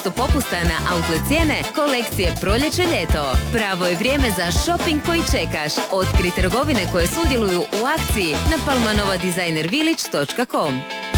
popusta na outlet cijene kolekcije proljeće-ljeto. Pravo je vrijeme za shopping koji čekaš. Otkri trgovine koje sudjeluju u akciji na palmanovadesignervillage.com.